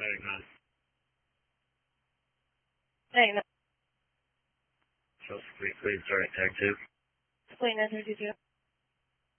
Very good. Hey, no. Just please start tag 2. Explain 932.